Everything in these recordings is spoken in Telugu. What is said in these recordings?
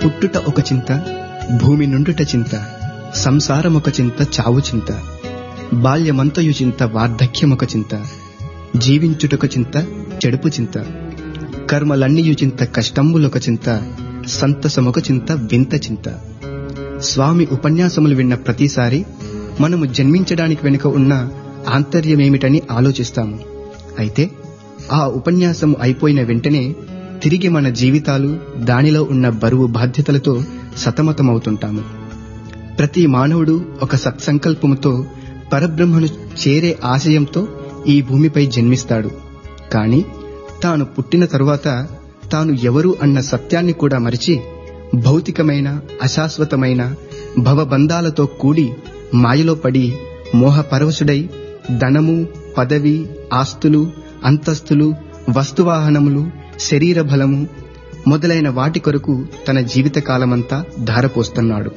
పుట్టుట ఒక చింత, భూమి నుండుట చింత, సంసారమొక చింత, చావు చింత, బాల్యమంతయు చింత, వార్ధక్యమొక చింత, జీవించుటొక చింత, చెడుపు చింత, కర్మలన్నీయు చింత, కష్టంబులొక చింత, సంతసమొక చింత, వింత చింత. స్వామి ఉపన్యాసములు విన్న ప్రతిసారి మనము జన్మించడానికి వెనుక ఉన్న ఆంతర్యమేమిటని ఆలోచిస్తాము. అయితే ఆ ఉపన్యాసము అయిపోయిన వెంటనే తిరిగి మన జీవితాలు, దానిలో ఉన్న బరువు బాధ్యతలతో సతమతమవుతుంటాము. ప్రతి మానవుడు ఒక సత్సంకల్పముతో పరబ్రహ్మను చేరే ఆశయంతో ఈ భూమిపై జన్మిస్తాడు. కాని తాను పుట్టిన తరువాత తాను ఎవరు అన్న సత్యాన్ని కూడా మరిచి భౌతికమైన, అశాశ్వతమైన భవబంధాలతో కూడి మాయలో పడి మోహపరవశుడై ధనము, పదవి, ఆస్తులు, అంతస్తులు, వస్తువాహనములు, శరీర బలము మొదలైన వాటి కొరకు తన జీవితకాలమంతా ధారపోస్తున్నాడు.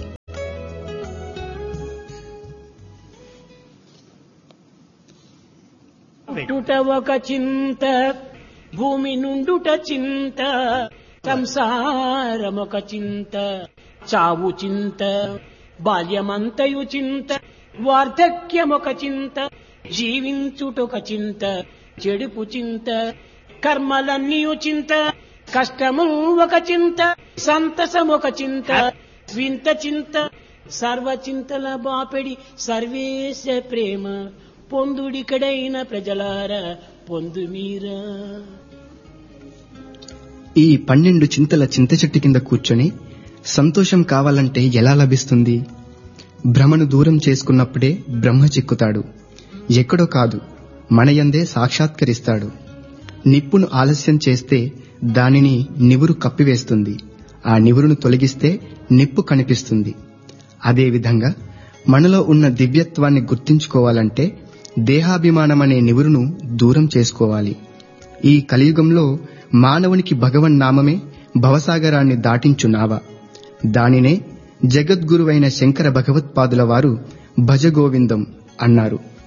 పుట్టుట ఒక చింత, భూమి నుండుట చింత, సంసారమొక చింత, చావు చింత, బాల్యమంతయు చింత, వార్ధక్యమొక చింత, జీవించుటొక చింత, చెడుపు చింత, కర్మలన్నీయు చింత, కష్టము ఒక చింత, సంతసమొక చింత, వింత చింత, సర్వచింతల బాపెడి సర్వేశ ప్రేమ పొందుడికడైన ప్రజలార పొందు మీరా. ఈ 12 చింతల చింత చెట్టు కింద కూర్చొని సంతోషం కావాలంటే ఎలా లభిస్తుంది? భ్రమను దూరం చేసుకున్నప్పుడే బ్రహ్మ చిక్కుతాడు. ఎక్కడో కాదు, మనయందే సాక్షాత్కరిస్తాడు. నిప్పును ఆలస్యం చేస్తే దానిని నివురు కప్పివేస్తుంది. ఆ నివురును తొలగిస్తే నిప్పు కనిపిస్తుంది. అదేవిధంగా మనలో ఉన్న దివ్యత్వాన్ని గుర్తించుకోవాలంటే దేహాభిమానమనే నివురును దూరం చేసుకోవాలి. ఈ కలియుగంలో మానవునికి భగవన్నామమే భవసాగరాన్ని దాటించు నావ. దానినే జగద్గురువైన శంకర భగవత్పాదుల వారు భజగోవిందం అన్నారు.